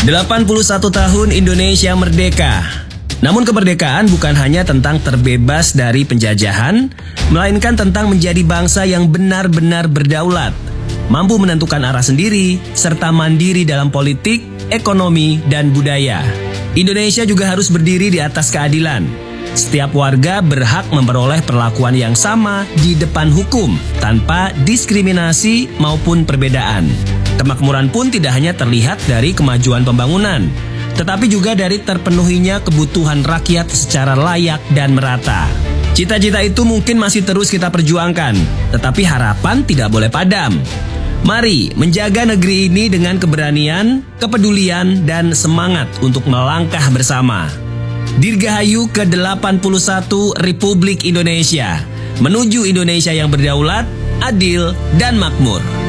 81 tahun Indonesia merdeka. Namun kemerdekaan bukan hanya tentang terbebas dari penjajahan, melainkan tentang menjadi bangsa yang benar-benar berdaulat, mampu menentukan arah sendiri, serta mandiri dalam politik, ekonomi, dan budaya. Indonesia juga harus berdiri di atas keadilan. Setiap warga berhak memperoleh perlakuan yang sama di depan hukum, tanpa diskriminasi maupun perbedaan. Kemakmuran pun tidak hanya terlihat dari kemajuan pembangunan, tetapi juga dari terpenuhinya kebutuhan rakyat secara layak dan merata. Cita-cita itu mungkin masih terus kita perjuangkan, tetapi harapan tidak boleh padam. Mari menjaga negeri ini dengan keberanian, kepedulian, dan semangat untuk melangkah bersama. Dirgahayu ke-81 Republik Indonesia, menuju Indonesia yang berdaulat, adil, dan makmur.